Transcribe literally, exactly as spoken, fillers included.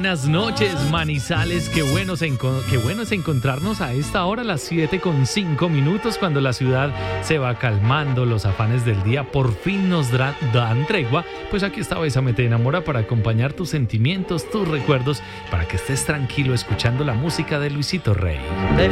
buenas noches, Manizales. Qué bueno, se enco- qué bueno es encontrarnos a esta hora, las siete con cinco minutos, cuando la ciudad se va calmando, los afanes del día por fin nos dra- dan tregua. Pues aquí está Bésame Te Enamora para acompañar tus sentimientos, tus recuerdos, para que estés tranquilo escuchando la música de Luisito Rey.